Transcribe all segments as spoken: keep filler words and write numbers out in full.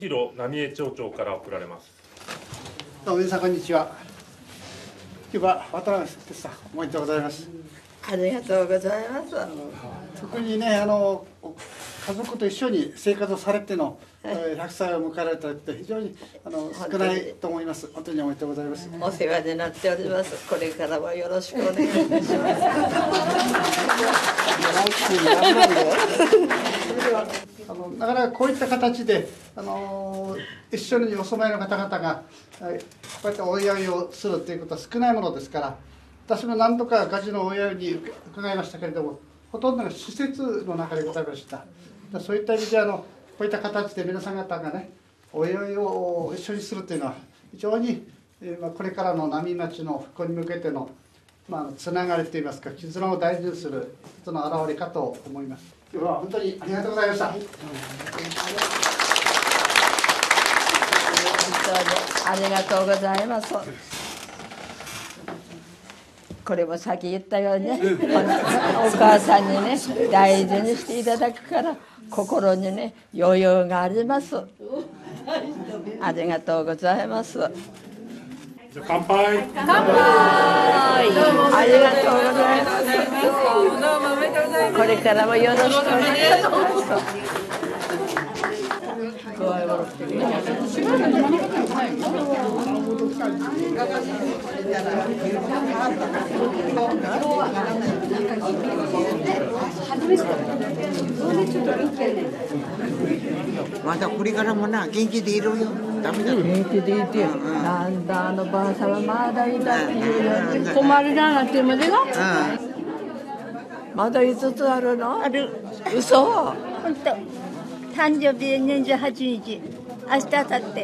広浪江町長から送られます。 どうも皆さんこんにちは。今日は渡辺哲さんおめでとうございます。 ありがとうございます。 特にね、あの家族と一緒に生活をされての、はい、ひゃくさいを迎えられたって非常にあの少ないと思います。本当におめでとうございます。 お世話になっております。これからもよろしくお願いいたします。それではあのなかなかこういった形であの一緒にお住まいの方々がこうやってお祝いをするということは少ないものですから、私も何度かガジのお祝いに伺いましたけれども、ほとんどが施設の中でございました。そういった意味であのこういった形で皆さん方がねお祝いを一緒にするというのは非常に、えー、これからの浪江町の復興に向けての、まあ、つながりといいますか絆を大事にするその表れかと思います。今日は本当にありがとうございました。はい、 本当にありがとうございます。これもさっき言ったようにね、お母さんにね大事にしていただくから心にね余裕があります。ありがとうございます。 乾杯。 乾杯。ありがとうございます。これからもよろしくお願いします。 まだこれからもな元気でいるよ。ダメだ。 元気でいて、なんだあのばあさんはまだいたっていうの困るななんてまでが。 まだいつつあるの？ ある。 嘘。 本当。誕生日にじゅうはちにち。明日明後日。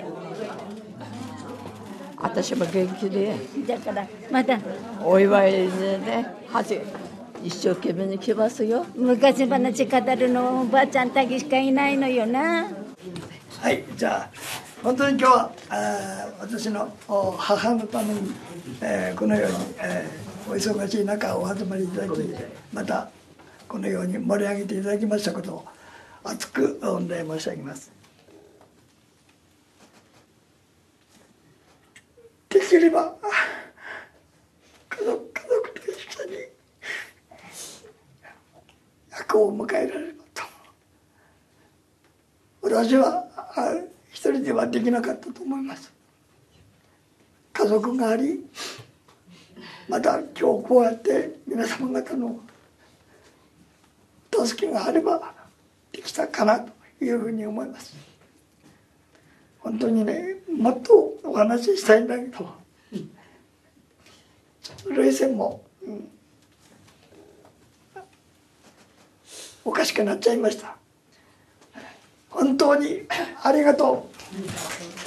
私も元気で。 だからまだお祝いにね、はじ一生懸命に来ますよ。 昔話語るのおばあちゃんだけしかいないのよな。 はい、じゃあ本当に今日はあ私の母のために、えー、このように、えー、お忙しい中お集まりいただき、またこのように盛り上げていただきましたことを厚く御礼申し上げます。できれば家族家族と一緒に役を迎えられればと。私は一人ではできなかったと思います。家族があり、また今日こうやって皆様方の助けがあればできたかなというふうに思います。本当にね、もっとお話ししたいんだけど、涙腺も、うん、おかしくなっちゃいました。本当にありがとう。